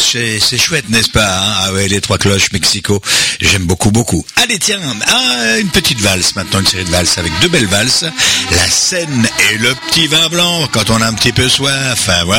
c'est chouette, n'est-ce pas, hein? Ah ouais, les Trois Cloches, Mexico, j'aime beaucoup, beaucoup. Allez, tiens, une petite valse maintenant, une série de valses avec deux belles valses. La Seine et le petit vin blanc, quand on a un petit peu soif, hein, voilà.